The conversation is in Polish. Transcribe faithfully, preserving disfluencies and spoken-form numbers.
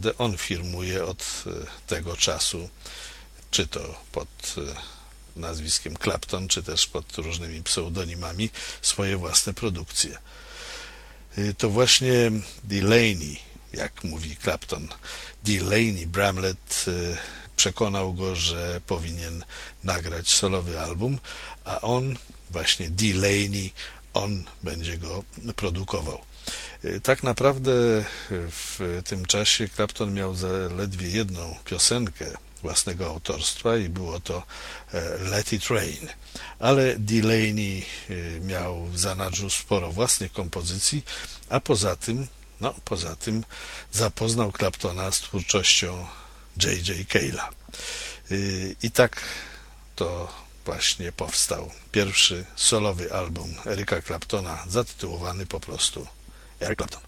On firmuje od tego czasu, czy to pod nazwiskiem Clapton, czy też pod różnymi pseudonimami, swoje własne produkcje. To właśnie Delaney, jak mówi Clapton, Delaney Bramlett przekonał go, że powinien nagrać solowy album, a on, właśnie Delaney, on będzie go produkował. Tak naprawdę w tym czasie Clapton miał zaledwie jedną piosenkę własnego autorstwa i było to Let It Rain, ale Delaney miał w zanadrzu sporo własnych kompozycji, a poza tym, no poza tym zapoznał Claptona z twórczością J J Cale'a. I tak to właśnie powstał pierwszy solowy album Erica Claptona, zatytułowany po prostu Eric Clapton.